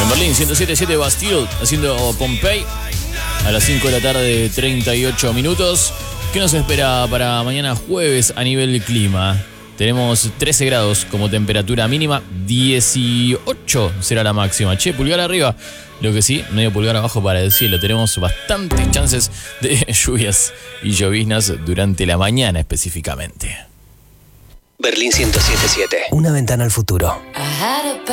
En Berlín, 107.7 Bastille, haciendo Pompey. A las 5 de la tarde, 38 minutos. ¿Qué nos espera para mañana jueves a nivel clima? Tenemos 13 grados como temperatura mínima, 18 será la máxima. Che, pulgar arriba. Lo que sí, medio pulgar abajo para el cielo. Tenemos bastantes chances de lluvias y lloviznas durante la mañana específicamente. Berlín 107.7. Una ventana al futuro.